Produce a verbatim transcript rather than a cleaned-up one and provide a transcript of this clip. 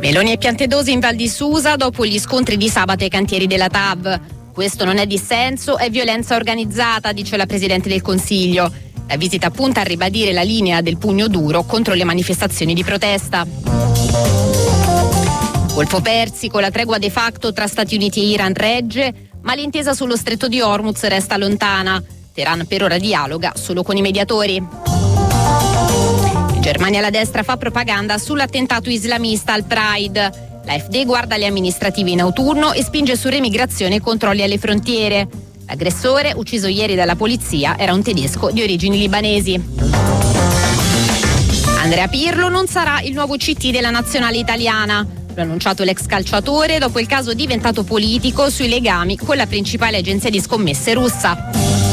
Meloni e Piantedosi in Val di Susa dopo gli scontri di sabato ai cantieri della T A V. Questo non è dissenso, è violenza organizzata, dice la Presidente del Consiglio. La visita punta a ribadire la linea del pugno duro contro le manifestazioni di protesta. Golfo Persico, la tregua de facto tra Stati Uniti e Iran regge, ma l'intesa sullo stretto di Hormuz resta lontana. Teheran per ora dialoga solo con i mediatori. In Germania la destra fa propaganda sull'attentato islamista al Pride. La F D guarda le amministrative in autunno e spinge su remigrazione e controlli alle frontiere. L'aggressore, ucciso ieri dalla polizia, era un tedesco di origini libanesi. Andrea Pirlo non sarà il nuovo C T della nazionale italiana. Lo ha annunciato l'ex calciatore dopo il caso diventato politico sui legami con la principale agenzia di scommesse russa.